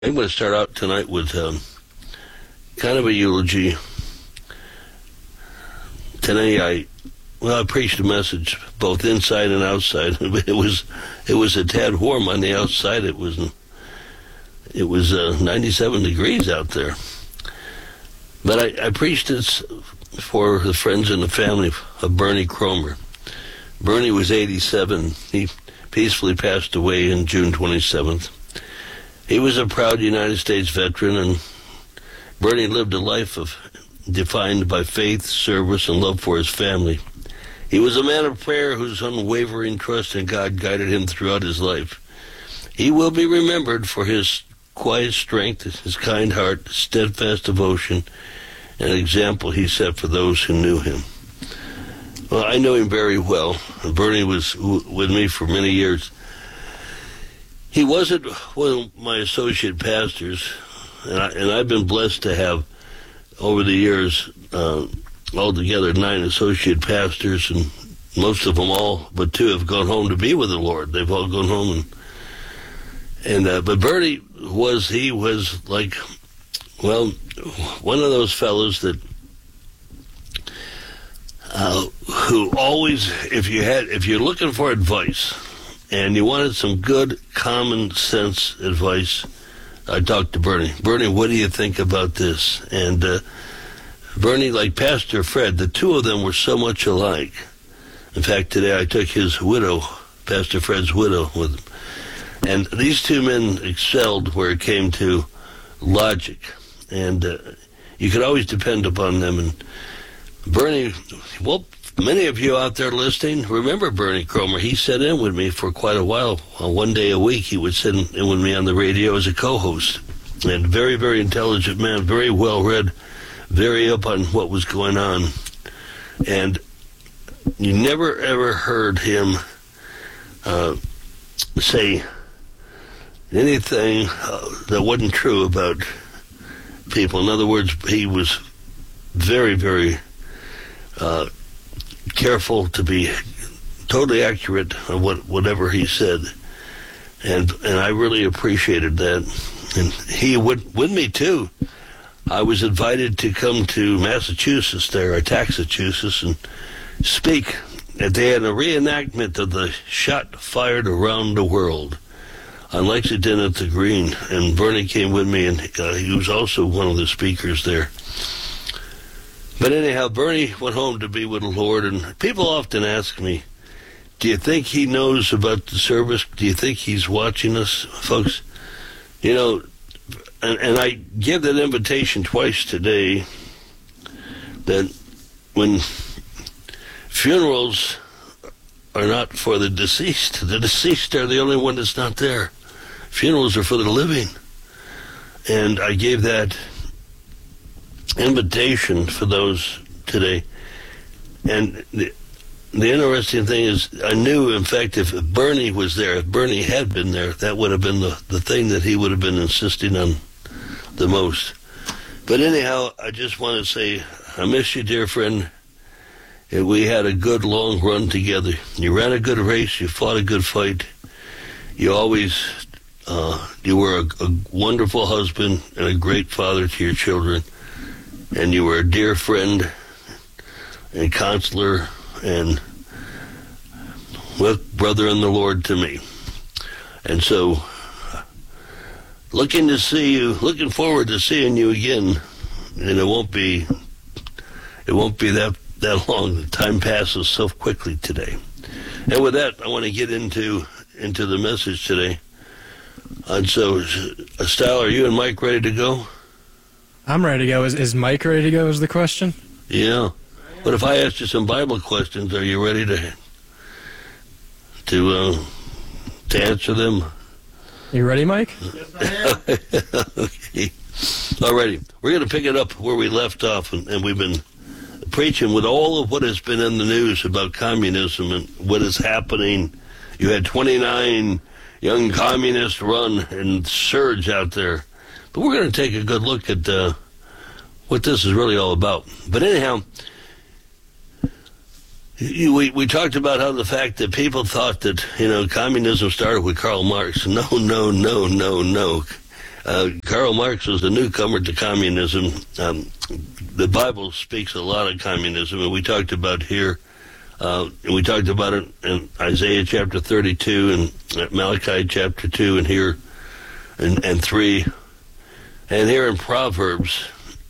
I'm going to start out tonight with kind of a eulogy. Today I preached a message both inside and outside. It was a tad warm on the outside. It was 97 degrees out there. But I preached this for the friends and the family of Bernie Cromer. Bernie was 87. He peacefully passed away on June 27th. He was a proud United States veteran, and Bernie lived a life defined by faith, service, and love for his family. He was a man of prayer whose unwavering trust in God guided him throughout his life. He will be remembered for his quiet strength, his kind heart, steadfast devotion, and an example he set for those who knew him. Well, I know him very well. Bernie was with me for many years. He wasn't one of my associate pastors, and I've been blessed to have, over the years, altogether 9 associate pastors, and most of them, all but 2, have gone home to be with the Lord. They've all gone home, but Bernie was like, well, one of those fellows that who always, if you're looking for advice, and you wanted some good, common sense advice, I talked to Bernie. Bernie, what do you think about this? And Bernie, like Pastor Fred, the 2 of them were so much alike. In fact, today I took his widow, Pastor Fred's widow, with him. And these 2 men excelled where it came to logic. And you could always depend upon them. And Bernie, well, many of you out there listening remember Bernie Cromer. He sat in with me for quite a while. One day a week he would sit in with me on the radio as a co-host. And very, very intelligent man, very well-read, very up on what was going on. And you never, ever heard him say anything that wasn't true about people. In other words, he was very, very careful to be totally accurate on whatever he said, and I really appreciated that. And he would with me too. I was invited to come to Massachusetts, Massachusetts, and speak. They had a reenactment of the shot fired around the world on Lexington at the Green, and Bernie came with me, and he was also one of the speakers there. But anyhow, Bernie went home to be with the Lord, and people often ask me, do you think he knows about the service? Do you think he's watching us? Folks, you know, and I give that invitation twice today, that when funerals are not for the deceased are the only one that's not there. Funerals are for the living. And I gave that invitation for those today. And the interesting thing is, I knew, in fact, if Bernie was there, if Bernie had been there, that would have been the thing that he would have been insisting on the most. But anyhow, I just want to say, I miss you, dear friend. We had a good long run together. You ran a good race. You fought a good fight. You always, you were a wonderful husband and a great father to your children. And you were a dear friend and counselor and brother in the Lord to me. And so, looking forward to seeing you again. And it won't be that long. The time passes so quickly today. And with that, I want to get into the message today. And so, Style, are you and Mike ready to go? I'm ready to go. Is Mike ready to go is the question? Yeah. But if I asked you some Bible questions, are you ready to answer them? You ready, Mike? Yes, I am. Okay. All righty. We're going to pick it up where we left off, and we've been preaching with all of what has been in the news about communism and what is happening. You had 29 young communists run and surge out there. But we're going to take a good look at what this is really all about. But anyhow, we talked about how the fact that people thought that, communism started with Karl Marx. No. Karl Marx was a newcomer to communism. The Bible speaks a lot of communism, and we talked about here. We talked about it in Isaiah chapter 32 and Malachi chapter 2 and here and 3. And here in Proverbs,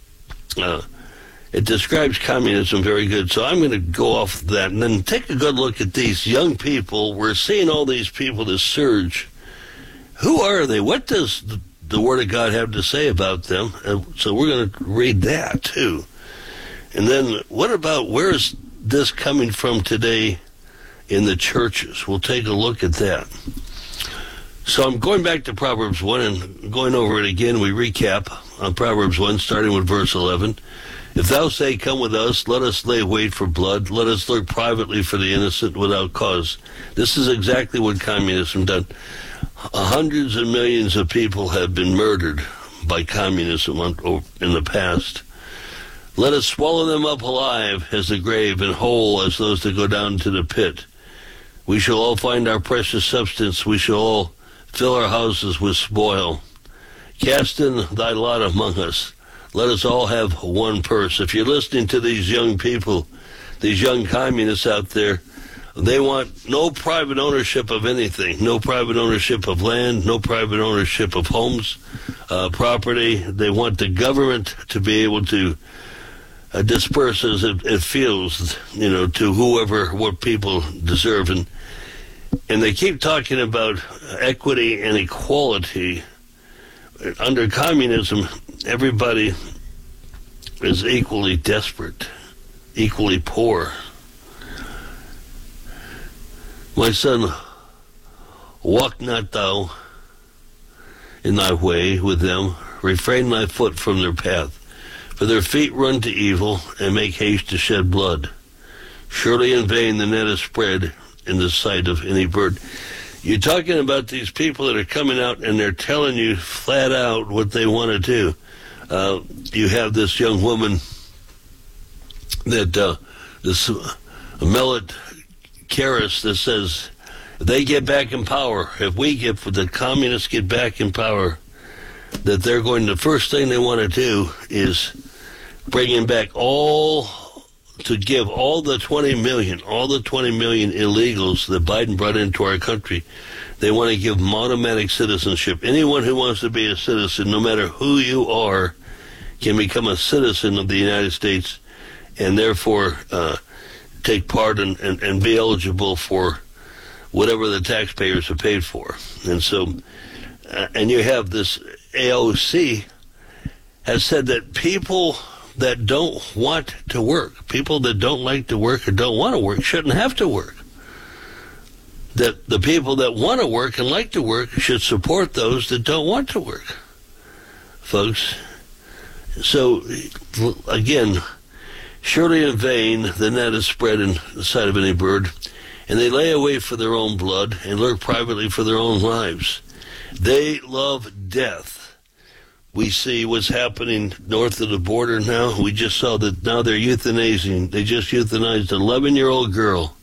it describes communism very good. So I'm going to go off that and then take a good look at these young people. We're seeing all these people, this surge. Who are they? What does the Word of God have to say about them? So we're going to read that too. And then what about where is this coming from today in the churches? We'll take a look at that. So I'm going back to Proverbs 1 and going over it again. We recap on Proverbs 1, starting with verse 11. If thou say, come with us, let us lay wait for blood. Let us lurk privately for the innocent without cause. This is exactly what communism done. Hundreds of millions of people have been murdered by communism in the past. Let us swallow them up alive as the grave and whole as those that go down to the pit. We shall all find our precious substance. We shall all fill our houses with spoil. Cast in thy lot among us. Let us all have one purse. If you're listening to these young people, these young communists out there, they want no private ownership of anything, no private ownership of land, no private ownership of homes, property. They want the government to be able to disperse as it feels, to whoever, what people deserve. And they keep talking about equity and equality. Under communism, everybody is equally desperate, equally poor. My son, walk not thou in thy way with them, refrain thy foot from their path, for their feet run to evil and make haste to shed blood. Surely in vain the net is spread in the sight of any bird. You're talking about these people that are coming out and they're telling you flat out what they want to do. You have this young woman that, this Millet Karas, that says, if they get back in power, if the communists get back in power, that they're going, the first thing they want to do is bringing back to give all the 20 million illegals that Biden brought into our country. They want to give them automatic citizenship. Anyone who wants to be a citizen, no matter who you are, can become a citizen of the United States and therefore take part and be eligible for whatever the taxpayers have paid for. And so, and you have this AOC has said that people that don't want to work, people that don't like to work or don't want to work, shouldn't have to work. That the people that want to work and like to work should support those that don't want to work, folks. So, again, surely in vain the net is spread in the sight of any bird, and they lay await for their own blood and lurk privately for their own lives. They love death. We see what's happening north of the border now. We just saw that now they're euthanizing. They just euthanized an 11-year-old girl.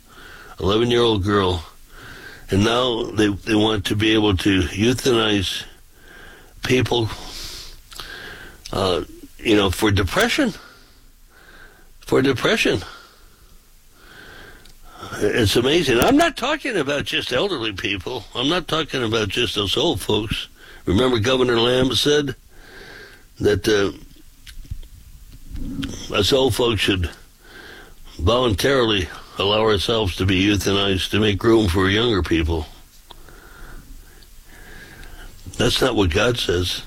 And now they want to be able to euthanize people, for depression. It's amazing. I'm not talking about just elderly people. I'm not talking about just those old folks. Remember Governor Lamb said that us old folks should voluntarily allow ourselves to be euthanized to make room for younger people. That's not what God says.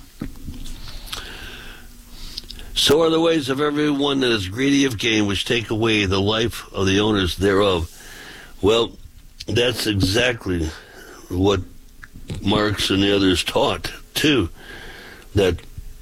So are the ways of everyone that is greedy of gain, which take away the life of the owners thereof. Well, that's exactly what Marx and the others taught, too. That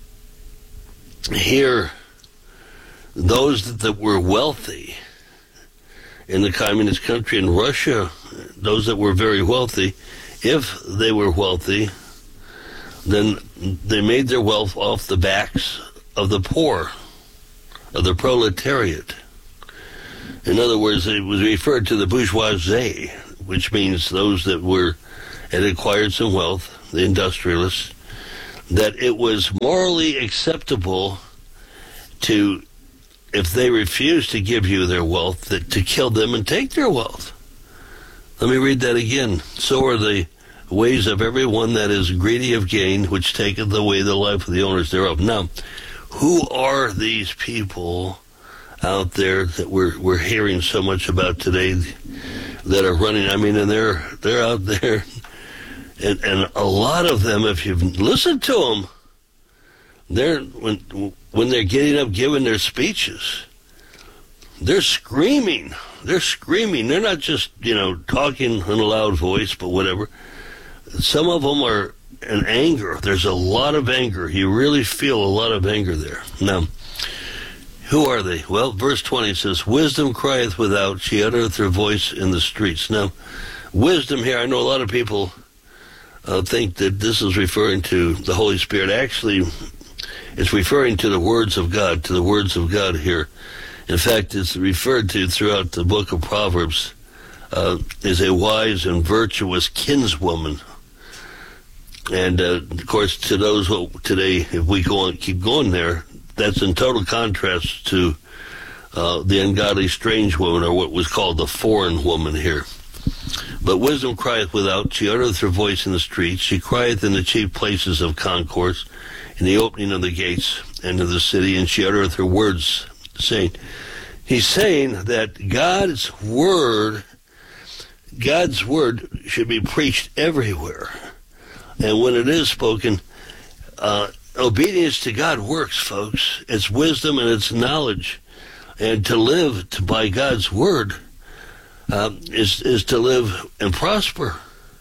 here, those that were wealthy in the communist country, in Russia, those that were very wealthy, if they were wealthy, then they made their wealth off the backs of the poor, of the proletariat. In other words, it was referred to the bourgeoisie, which means those that had acquired some wealth, the industrialists. that it was morally acceptable to, if they refused to give you their wealth, that to kill them and take their wealth. Let me read that again. So are the ways of everyone that is greedy of gain, which taketh away the life of the owners thereof. Now, who are these people out there that we're hearing so much about today that are running? I mean, and they're out there, and a lot of them, if you've listened to them, when they're getting up giving their speeches, they're screaming. They're screaming. They're not just, talking in a loud voice, but whatever. Some of them are in anger. There's a lot of anger. You really feel a lot of anger there. Now, who are they? Well, verse 20 says, wisdom crieth without, she uttereth her voice in the streets. Now, wisdom here, I know a lot of people think that this is referring to the Holy Spirit. Actually, it's referring to the words of God, here. In fact, it's referred to throughout the book of Proverbs as a wise and virtuous kinswoman. And, of course, to those who today, if we keep going there, that's in total contrast to the ungodly strange woman, or what was called the foreign woman here. But wisdom crieth without, she uttereth her voice in the streets, she crieth in the chief places of concourse, in the opening of the gates and of the city, and she uttereth her words, saying, he's saying that God's word should be preached everywhere. And when it is spoken, obedience to God works, folks. It's wisdom and it's knowledge. And to live by God's word is to live and prosper.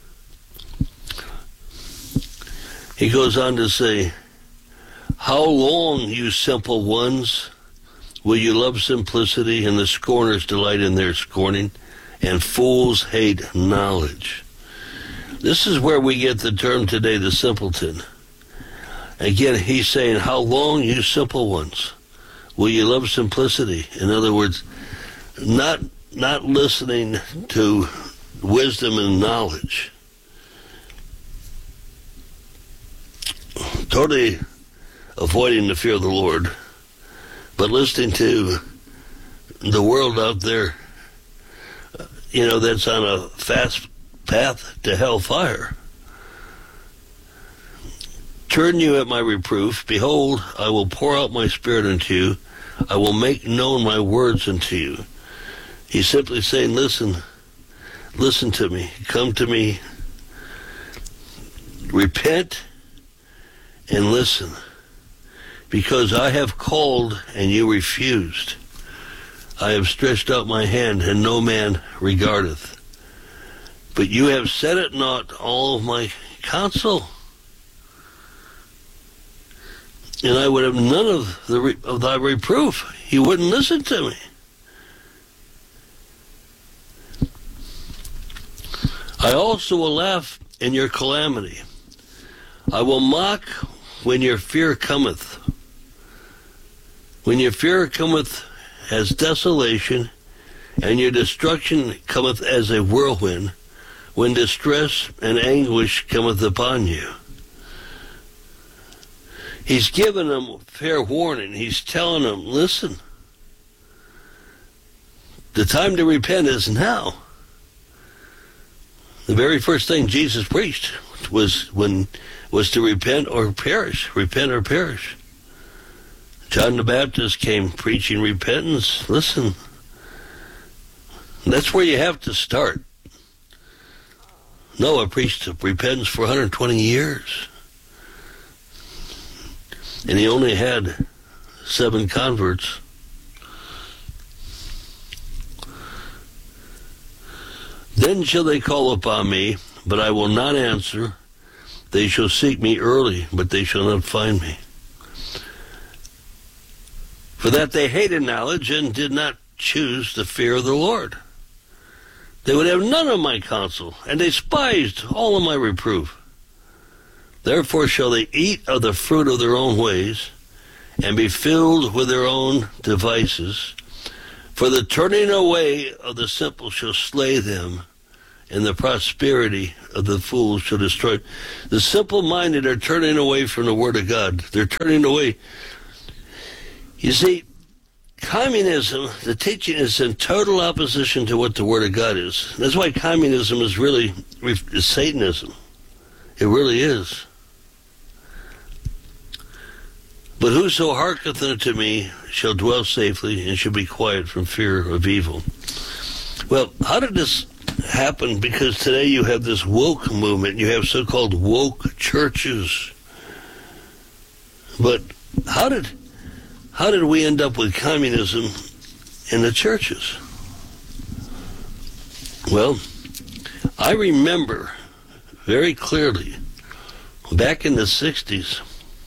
He goes on to say, how long, you simple ones, will you love simplicity, and the scorners delight in their scorning, and fools hate knowledge? This is where we get the term today, the simpleton. Again, he's saying, how long, you simple ones, will you love simplicity? In other words, not listening to wisdom and knowledge. Totally avoiding the fear of the Lord, but listening to the world out there, that's on a fast path to hellfire. Turn you at my reproof. Behold, I will pour out my spirit unto you. I will make known my words unto you. He's simply saying, listen to me. Come to me. Repent and listen. Because I have called and you refused. I have stretched out my hand and no man regardeth. But you have set at naught all of my counsel. And I would have none of thy reproof. You wouldn't listen to me. I also will laugh in your calamity. I will mock when your fear cometh. When your fear cometh as desolation, and your destruction cometh as a whirlwind, when distress and anguish cometh upon you. He's giving them fair warning. He's telling them, listen, the time to repent is now. The very first thing Jesus preached was to repent or perish. Repent or perish. John the Baptist came preaching repentance. Listen, that's where you have to start. Noah preached repentance for 120 years. And he only had 7 converts. Then shall they call upon me, but I will not answer. They shall seek me early, but they shall not find me. For that they hated knowledge and did not choose the fear of the Lord. They would have none of my counsel, and they despised all of my reproof. Therefore shall they eat of the fruit of their own ways, and be filled with their own devices. For the turning away of the simple shall slay them, and the prosperity of the fools shall destroy. The simple-minded are turning away from the Word of God. They're turning away. You see, communism, the teaching is in total opposition to what the Word of God is. That's why communism is really Satanism. It really is. But whoso hearkeneth unto me shall dwell safely and shall be quiet from fear of evil. Well, how did this happen? Because today you have this woke movement. You have so-called woke churches. But how did we end up with communism in the churches? Well, I remember very clearly back in the 60s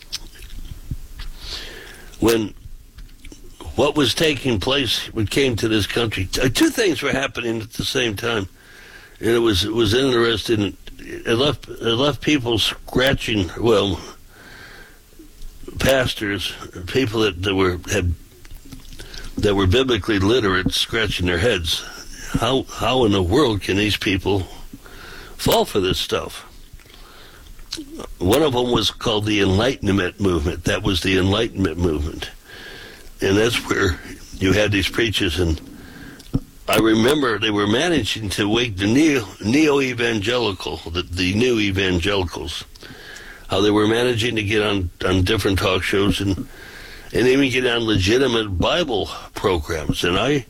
when what was taking place when it came to this country. Two things were happening at the same time, and it was interesting. It left people scratching. Well, pastors, people that were biblically literate, scratching their heads. How in the world can these people fall for this stuff? One of them was called the Enlightenment movement. That was the Enlightenment movement. And that's where you had these preachers, and I remember they were managing to wake the neo-evangelical, the new evangelicals, how they were managing to get on different talk shows and even get on legitimate Bible programs. And I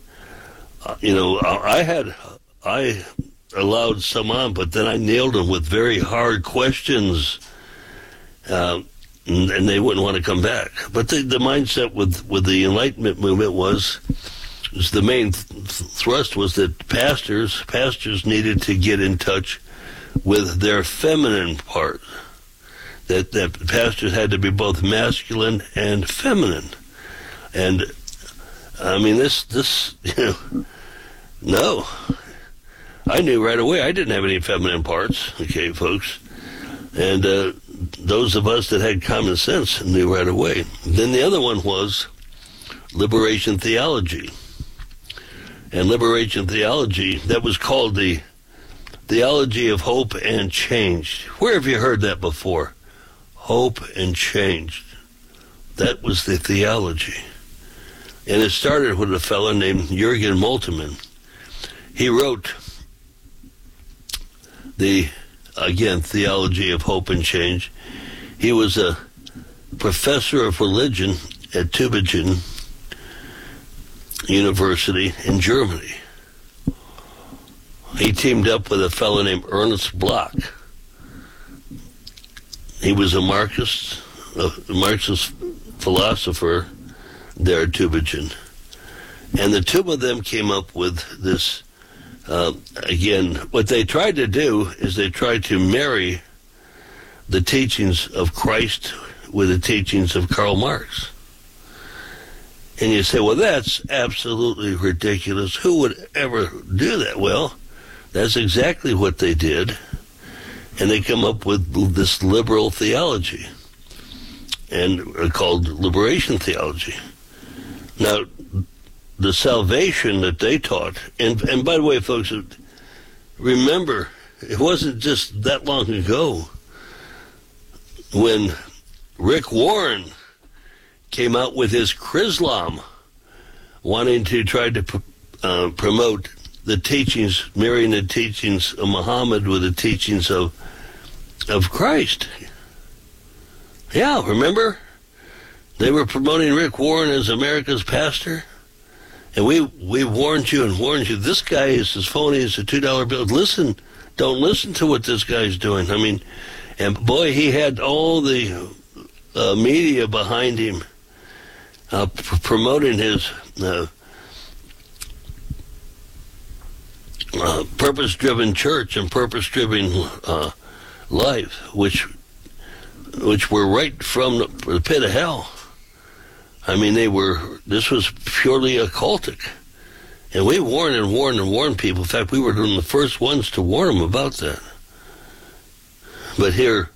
allowed some on, but then I nailed them with very hard questions, and they wouldn't want to come back. But the mindset with the Enlightenment movement was the main thrust was that pastors needed to get in touch with their feminine part. That pastors had to be both masculine and feminine. And I mean, this no. I knew right away I didn't have any feminine parts, okay, folks. And those of us that had common sense knew right away. Then the other one was liberation theology. And liberation theology, that was called the theology of hope and change. Where have you heard that before? Hope and change. That was the theology. And it started with a fellow named Jürgen Moltmann. He wrote the theology of hope and change. He was a professor of religion at Tübingen University in Germany. He teamed up with a fellow named Ernst Bloch. He was a Marxist philosopher there at Tübingen. And the two of them came up with this. What they tried to do is they tried to marry the teachings of Christ with the teachings of Karl Marx. And you say, well, that's absolutely ridiculous. Who would ever do that? Well, that's exactly what they did. And they come up with this liberal theology, and called liberation theology. Now, the salvation that they taught, and by the way, folks, remember, it wasn't just that long ago when Rick Warren came out with his Chrislam, wanting to try to promote the teachings, marrying the teachings of Muhammad with the teachings of Christ. Yeah, remember? They were promoting Rick Warren as America's pastor. And we warned you, this guy is as phony as a $2 bill. Don't listen to what this guy's doing. I mean, and boy, he had all the media behind him promoting his purpose-driven church and purpose-driven life, which were right from the pit of hell. I mean, this was purely occultic. And we warned people. In fact, we were one of the first ones to warn them about that. But here,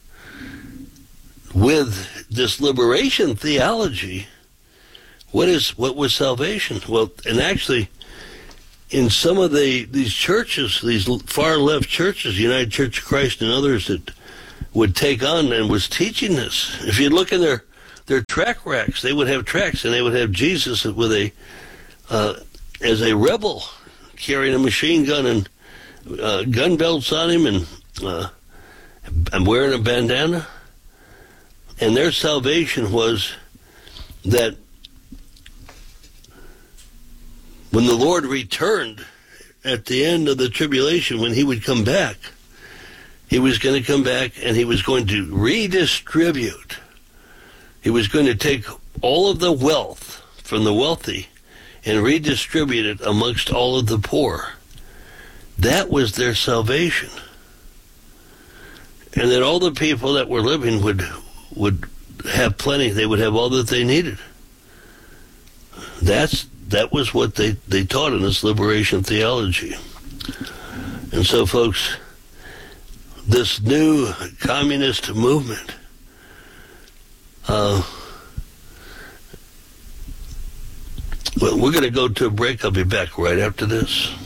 with this liberation theology, what was salvation? Well, and actually, in some of these churches, these far left churches, United Church of Christ and others that would take on and was teaching this. If you look in their track racks, they would have tracks, and they would have Jesus with as a rebel, carrying a machine gun and gun belts on him, and wearing a bandana. And their salvation was that when the Lord returned at the end of the tribulation, when he would come back, he was going to come back and he was going to redistribute. He was going to take all of the wealth from the wealthy and redistribute it amongst all of the poor. That was their salvation. And that all the people that were living would have plenty. They would have all that they needed. That was what they taught in this liberation theology. And so, folks, this new communist movement, well, we're going to go to a break. I'll be back right after this.